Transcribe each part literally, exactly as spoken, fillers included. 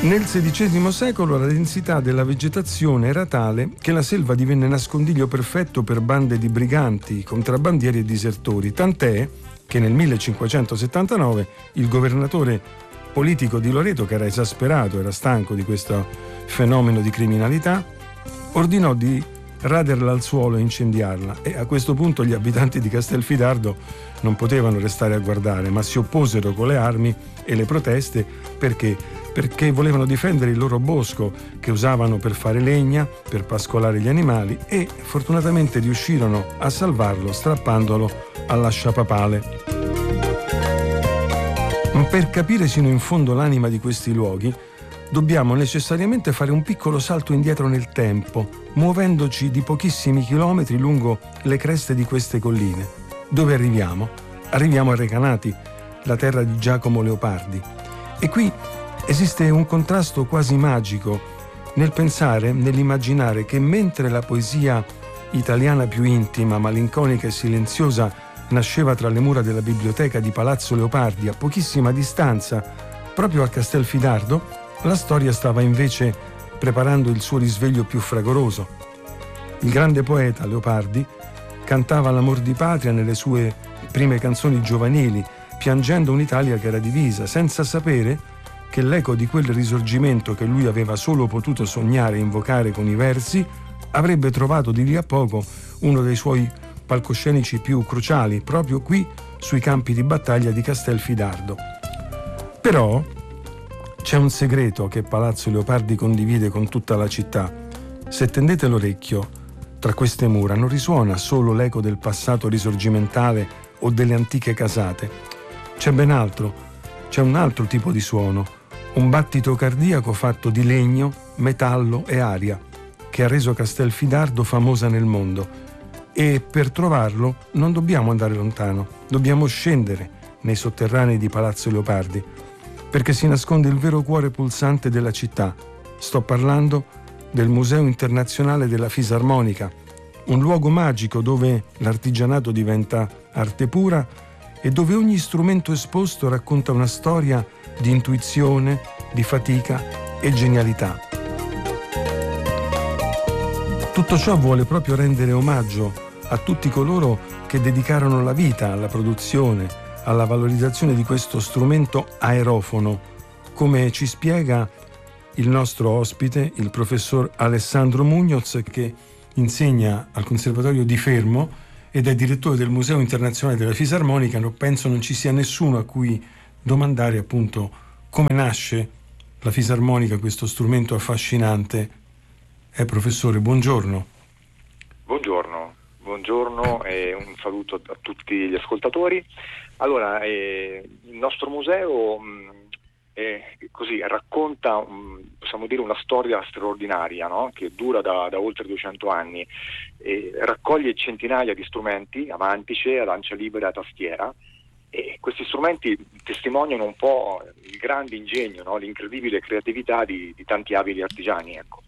Nel sedicesimo secolo la densità della vegetazione era tale che la selva divenne nascondiglio perfetto per bande di briganti, contrabbandieri e disertori, tant'è che nel millecinquecentosettantanove il governatore politico di Loreto, che era esasperato, era stanco di questo fenomeno di criminalità, ordinò di raderla al suolo e incendiarla, e a questo punto gli abitanti di Castelfidardo non potevano restare a guardare, ma si opposero con le armi e le proteste perché perché volevano difendere il loro bosco che usavano per fare legna, per pascolare gli animali, e fortunatamente riuscirono a salvarlo strappandolo all'asciapapale. Ma per capire sino in fondo l'anima di questi luoghi dobbiamo necessariamente fare un piccolo salto indietro nel tempo, muovendoci di pochissimi chilometri lungo le creste di queste colline. Dove arriviamo? Arriviamo a Recanati, la terra di Giacomo Leopardi. E qui esiste un contrasto quasi magico nel pensare, nell'immaginare che mentre la poesia italiana più intima, malinconica e silenziosa nasceva tra le mura della biblioteca di Palazzo Leopardi a pochissima distanza, proprio a Castelfidardo, la storia stava invece preparando il suo risveglio più fragoroso. Il grande poeta Leopardi cantava l'amor di patria nelle sue prime canzoni giovanili, piangendo un'Italia che era divisa, senza sapere che l'eco di quel risorgimento che lui aveva solo potuto sognare e invocare con i versi avrebbe trovato di lì a poco uno dei suoi palcoscenici più cruciali, proprio qui sui campi di battaglia di Castelfidardo. Però c'è un segreto che Palazzo Leopardi condivide con tutta la città. Se tendete l'orecchio, tra queste mura non risuona solo l'eco del passato risorgimentale o delle antiche casate. C'è ben altro, c'è un altro tipo di suono, un battito cardiaco fatto di legno, metallo e aria, che ha reso Castelfidardo famosa nel mondo. E per trovarlo non dobbiamo andare lontano, dobbiamo scendere nei sotterranei di Palazzo Leopardi, perché si nasconde il vero cuore pulsante della città. Sto parlando del Museo Internazionale della Fisarmonica, un luogo magico dove l'artigianato diventa arte pura e dove ogni strumento esposto racconta una storia di intuizione, di fatica e genialità. Tutto ciò vuole proprio rendere omaggio a tutti coloro che dedicarono la vita alla produzione, alla valorizzazione di questo strumento aerofono, come ci spiega il nostro ospite, il professor Alessandro Muñoz, che insegna al Conservatorio di Fermo ed è direttore del Museo Internazionale della Fisarmonica. No, penso non ci sia nessuno a cui domandare appunto come nasce la fisarmonica, questo strumento affascinante. Eh, professore, buongiorno. Buongiorno, buongiorno e un saluto a tutti gli ascoltatori. Allora, eh, il nostro museo mh, eh, così racconta, mh, possiamo dire, una storia straordinaria, no? Che dura da, da oltre duecento anni. Eh, raccoglie centinaia di strumenti a mantice, a lancia libera, a tastiera, e questi strumenti testimoniano un po' il grande ingegno, no? L'incredibile creatività di, di tanti abili artigiani, ecco.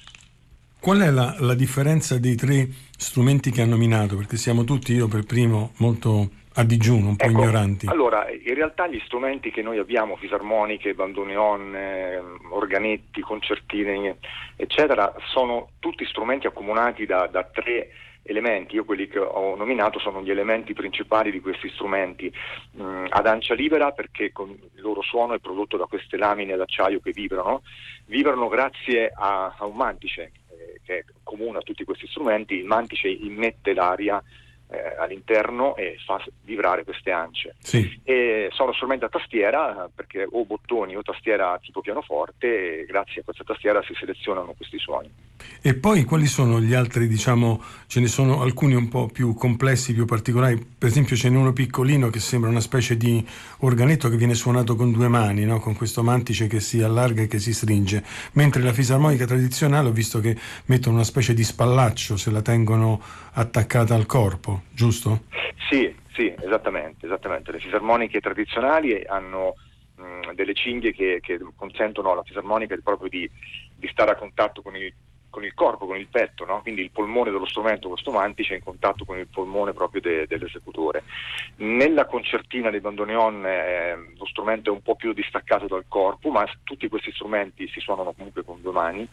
Qual è la, la differenza dei tre strumenti che ha nominato? Perché siamo tutti, io per primo, molto a digiuno, un po' ecco, ignoranti. Allora, in realtà gli strumenti che noi abbiamo, fisarmoniche, bandoneon, eh, organetti, concertine, eccetera, sono tutti strumenti accomunati da, da tre elementi. Io quelli che ho nominato sono gli elementi principali di questi strumenti. Mm, ad ancia libera, perché con il loro suono è prodotto da queste lamine d'acciaio che vibrano, vibrano grazie a, a un mantice eh, che è comune a tutti questi strumenti. Il mantice immette l'aria eh, all'interno e fa vibrare queste ance. Sì. E sono strumenti a tastiera, perché o bottoni o tastiera tipo pianoforte, e grazie a questa tastiera si selezionano questi suoni. E poi quali sono gli altri, diciamo, ce ne sono alcuni un po' più complessi, più particolari. Per esempio ce n'è uno piccolino che sembra una specie di organetto che viene suonato con due mani, no? Con questo mantice che si allarga e che si stringe, mentre la fisarmonica tradizionale ho visto che mettono una specie di spallaccio, se la tengono attaccata al corpo, giusto? Sì, sì, esattamente, esattamente. Le fisarmoniche tradizionali hanno mh, delle cinghie che, che consentono alla fisarmonica proprio di, di stare a contatto con il con il corpo, con il petto, no? Quindi il polmone dello strumento, questo mantice, è in contatto con il polmone proprio de, dell'esecutore. Nella concertina dei bandoneon eh, lo strumento è un po' più distaccato dal corpo, ma tutti questi strumenti si suonano comunque con due mani.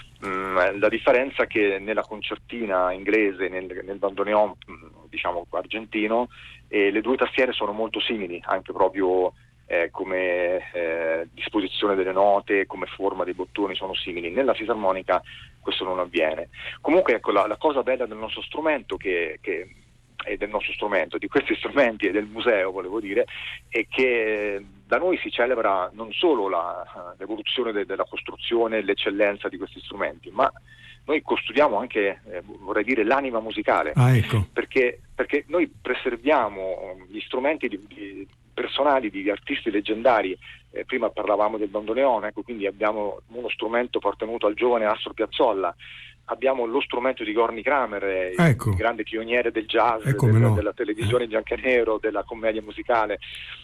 Mm, la differenza è che nella concertina inglese, nel, nel bandoneon diciamo argentino, eh, le due tastiere sono molto simili, anche proprio eh, come eh, disposizione delle note, come forma dei bottoni sono simili. Nella fisarmonica questo non avviene. Comunque ecco, la, la cosa bella del nostro strumento che, che e del nostro strumento, di questi strumenti e del museo, volevo dire, è che da noi si celebra non solo la, l'evoluzione de, della costruzione e l'eccellenza di questi strumenti, ma noi custodiamo anche, eh, vorrei dire, l'anima musicale, ah, ecco. perché, perché noi preserviamo gli strumenti di, di personali di artisti leggendari. Eh, prima parlavamo del bandoneone, ecco, quindi abbiamo uno strumento appartenuto al giovane Astor Piazzolla. Abbiamo lo strumento di Gorny Kramer, ecco. il grande pioniere del jazz, ecco, del, no. della televisione in bianco e nero, della commedia musicale,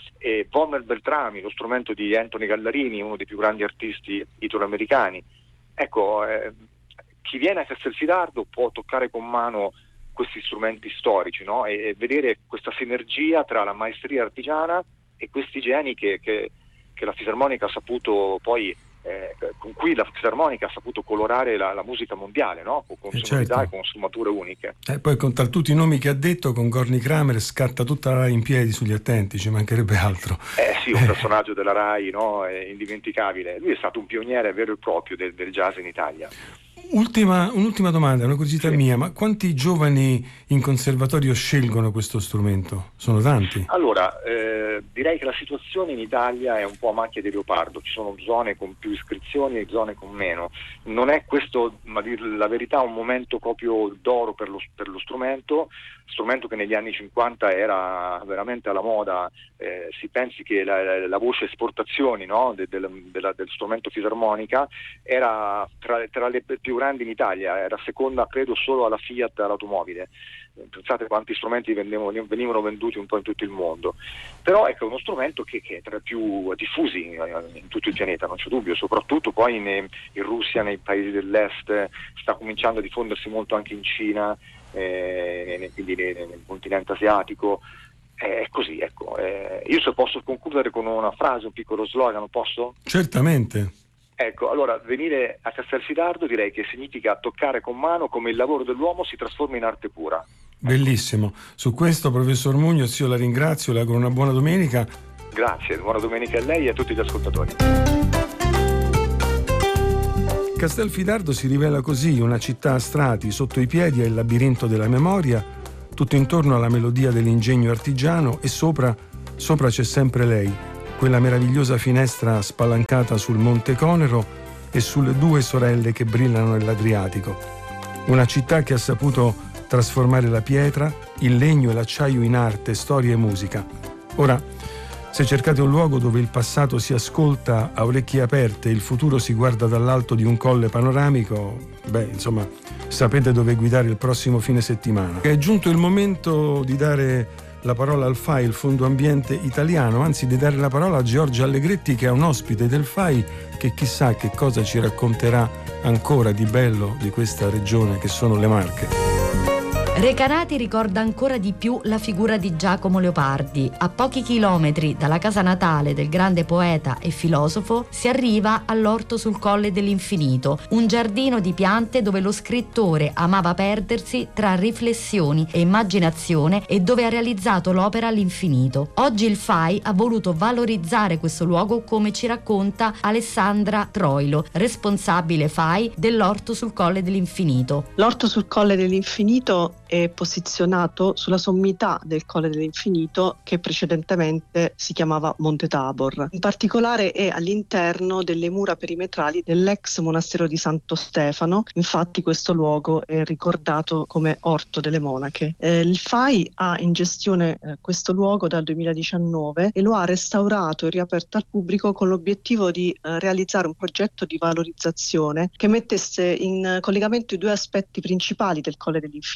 e Vommer Beltrami, lo strumento di Anthony Gallarini, uno dei più grandi artisti italoamericani. Ecco, eh, chi viene a Castelfidardo può toccare con mano questi strumenti storici, no? e, e vedere questa sinergia tra la maestria artigiana e questi geni che, che, che la fisarmonica ha saputo poi Eh, con cui la fisarmonica ha saputo colorare la, la musica mondiale, no? Con eh sonorità certo. e con sfumature uniche. E eh, poi con tra tutti i nomi che ha detto, con Gorny Kramer scatta tutta la Rai in piedi sugli attenti, ci mancherebbe altro. Eh sì, un personaggio della Rai, no? È indimenticabile. Lui è stato un pioniere vero e proprio del, del jazz in Italia. Ultima, un'ultima domanda, una curiosità sì. mia, ma quanti giovani in conservatorio scelgono questo strumento? Sono tanti? Allora, eh, direi che la situazione in Italia è un po' a macchia di leopardo, ci sono zone con più iscrizioni e zone con meno. Non è questo, ma dir la verità, un momento proprio d'oro per lo, per lo strumento, strumento che negli anni cinquanta era veramente alla moda. Eh, si pensi che la, la voce esportazioni, no? de, de, de, del strumento fisarmonica era tra, tra le più grandi in Italia, era seconda credo solo alla Fiat all'automobile. Pensate quanti strumenti venivano, venivano venduti un po' in tutto il mondo. Però ecco, è uno strumento che, che è tra i più diffusi in tutto il pianeta, non c'è dubbio, soprattutto poi in, in Russia, nei paesi dell'est, sta cominciando a diffondersi molto anche in Cina, eh, quindi nel, nel continente asiatico. È così, ecco. Eh, io se posso concludere con una frase, un piccolo slogan, posso? Certamente. Ecco, allora venire a Castelfidardo direi che significa toccare con mano come il lavoro dell'uomo si trasforma in arte pura. Bellissimo. Su questo, professor Muñoz, io la ringrazio, le auguro una buona domenica. Grazie, buona domenica a lei e a tutti gli ascoltatori. Castelfidardo si rivela così, una città a strati, sotto i piedi è il labirinto della memoria, tutto intorno alla melodia dell'ingegno artigiano e sopra, sopra c'è sempre lei, quella meravigliosa finestra spalancata sul Monte Conero e sulle due sorelle che brillano nell'Adriatico. Una città che ha saputo trasformare la pietra, il legno e l'acciaio in arte, storia e musica. Ora, se cercate un luogo dove il passato si ascolta a orecchie aperte e il futuro si guarda dall'alto di un colle panoramico, beh, insomma, sapete dove guidare il prossimo fine settimana. È giunto il momento di dare la parola al F A I, il Fondo Ambiente Italiano, anzi di dare la parola a Giorgia Allegretti, che è un ospite del F A I, che chissà che cosa ci racconterà ancora di bello di questa regione che sono le Marche. Recanati ricorda ancora di più la figura di Giacomo Leopardi. A pochi chilometri dalla casa natale del grande poeta e filosofo si arriva all'Orto sul Colle dell'Infinito, un giardino di piante dove lo scrittore amava perdersi tra riflessioni e immaginazione e dove ha realizzato l'opera all'infinito. Oggi il F A I ha voluto valorizzare questo luogo, come ci racconta Alessandra Troilo, responsabile F A I dell'Orto sul Colle dell'Infinito. L'Orto sul Colle dell'Infinito è posizionato sulla sommità del Colle dell'Infinito, che precedentemente si chiamava Monte Tabor. In particolare è all'interno delle mura perimetrali dell'ex monastero di Santo Stefano. Infatti questo luogo è ricordato come Orto delle Monache. Eh, il F A I ha in gestione eh, questo luogo dal duemiladiciannove e lo ha restaurato e riaperto al pubblico con l'obiettivo di eh, realizzare un progetto di valorizzazione che mettesse in collegamento i due aspetti principali del Colle dell'Infinito, quello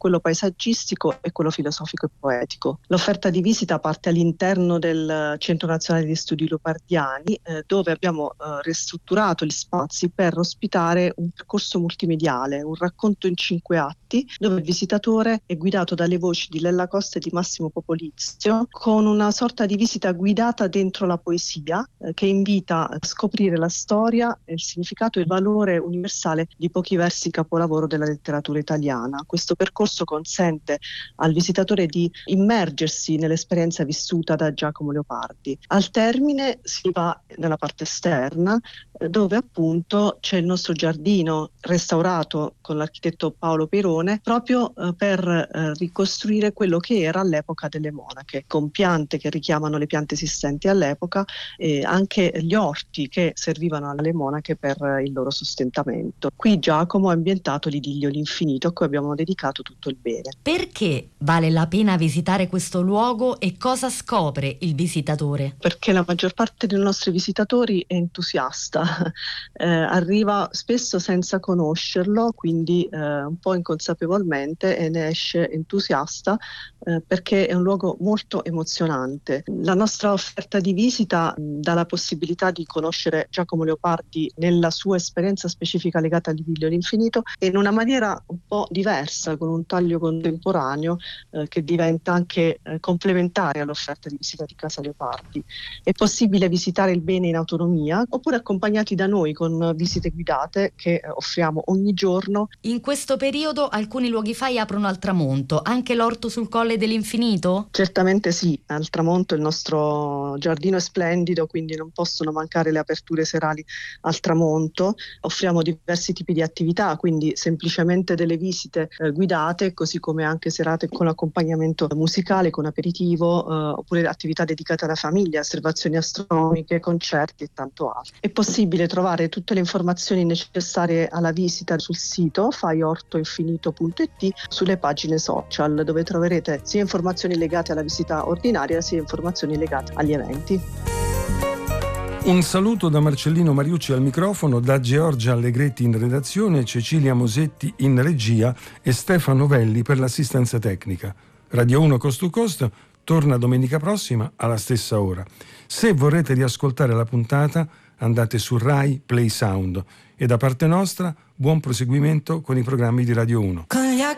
quello paesaggistico e quello filosofico e poetico. L'offerta di visita parte all'interno del Centro Nazionale di Studi Leopardiani, eh, dove abbiamo eh, ristrutturato gli spazi per ospitare un percorso multimediale, un racconto in cinque atti, dove il visitatore è guidato dalle voci di Lella Costa e di Massimo Popolizio, con una sorta di visita guidata dentro la poesia, eh, che invita a scoprire la storia, il significato e il valore universale di pochi versi capolavoro della letteratura italiana. Questo percorso consente al visitatore di immergersi nell'esperienza vissuta da Giacomo Leopardi. Al termine si va nella parte esterna, eh, dove appunto c'è il nostro giardino restaurato con l'architetto Paolo Perone, proprio eh, per eh, ricostruire quello che era all'epoca delle monache, con piante che richiamano le piante esistenti all'epoca e anche gli orti che servivano alle monache per il loro sostentamento. Qui Giacomo ha ambientato l'idillio L'Infinito, a cui abbiamo dedicato tutto il bene. Perché vale la pena visitare questo luogo e cosa scopre il visitatore? Perché la maggior parte dei nostri visitatori è entusiasta, eh, arriva spesso senza conoscerlo, quindi eh, un po' inconsapevolmente, e ne esce entusiasta eh, perché è un luogo molto emozionante. La nostra offerta di visita mh, dà la possibilità di conoscere Giacomo Leopardi nella sua esperienza specifica legata all'idillio L'Infinito e in una maniera un po' diversa, con un taglio contemporaneo eh, che diventa anche eh, complementare all'offerta di visita di Casa Leopardi. È possibile visitare il bene in autonomia oppure accompagnati da noi con visite guidate che eh, offriamo ogni giorno. In questo periodo alcuni luoghi fai aprono al tramonto, anche l'orto sul Colle dell'Infinito? Certamente sì, al tramonto il nostro giardino è splendido, quindi non possono mancare le aperture serali al tramonto. Offriamo diversi tipi di attività, quindi semplicemente delle visite eh, guidate, così come anche serate con accompagnamento musicale, con aperitivo, eh, oppure attività dedicate alla famiglia, osservazioni astronomiche, concerti e tanto altro. È possibile trovare tutte le informazioni necessarie alla visita sul sito fai orto infinito punto it, sulle pagine social, dove troverete sia informazioni legate alla visita ordinaria sia informazioni legate agli eventi. Un saluto da Marcellino Mariucci al microfono, da Giorgia Allegretti in redazione, Cecilia Mosetti in regia e Stefano Velli per l'assistenza tecnica. Radio uno Coast to Coast torna domenica prossima alla stessa ora. Se vorrete riascoltare la puntata, andate su Rai Play Sound. E da parte nostra, buon proseguimento con i programmi di Radio uno.